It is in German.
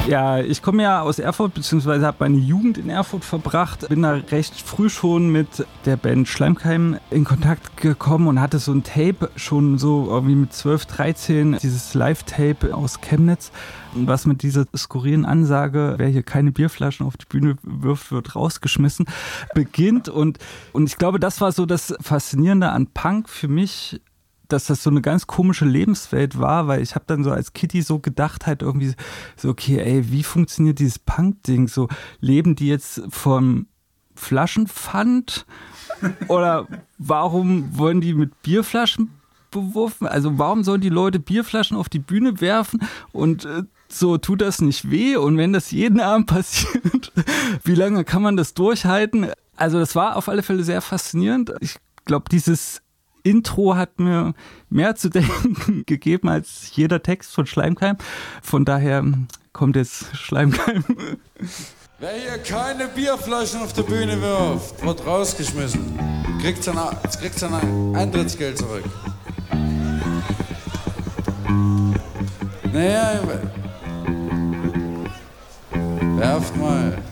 Ja, ich komme ja aus Erfurt, beziehungsweise habe meine Jugend in Erfurt verbracht. Bin da recht früh schon mit der Band Schleimkeim in Kontakt gekommen und hatte so ein Tape schon so irgendwie mit 12, 13, dieses Live-Tape aus Chemnitz, was mit dieser skurrilen Ansage, wer hier keine Bierflaschen auf die Bühne wirft, wird rausgeschmissen, beginnt. Und ich glaube, das war so das Faszinierende an Punk für mich, dass das so eine ganz komische Lebenswelt war, weil ich habe dann so als Kitty so gedacht halt irgendwie so, okay, ey, wie funktioniert dieses Punk-Ding? So, leben die jetzt vom Flaschenpfand? Oder warum wollen die mit Bierflaschen beworfen? Also warum sollen die Leute Bierflaschen auf die Bühne werfen und so tut das nicht weh? Und wenn das jeden Abend passiert, wie lange kann man das durchhalten? Also das war auf alle Fälle sehr faszinierend. Ich glaube, dieses Intro hat mir mehr zu denken gegeben als jeder Text von Schleimkeim. Von daher kommt jetzt Schleimkeim. Wer hier keine Bierflaschen auf der Bühne wirft, wird rausgeschmissen. Kriegt sein Eintrittsgeld zurück. Naja, werft mal.